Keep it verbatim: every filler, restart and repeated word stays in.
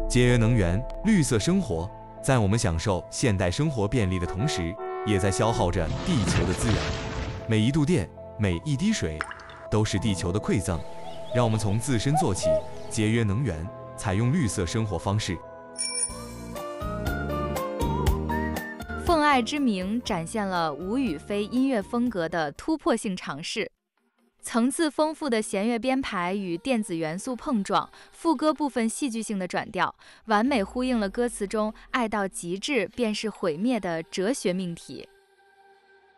节约能源、绿色生活，在我们享受现代生活便利的同时，也在消耗着地球的资源。每一度电，每一滴水，都是地球的馈赠。让我们从自身做起，节约能源，采用绿色生活方式。 奉爱之名展现了吴雨霏音乐风格的突破性尝试。层次丰富的弦乐编排与电子元素碰撞，副歌部分戏剧性的转调，完美呼应了歌词中“爱到极致便是毁灭”的哲学命题。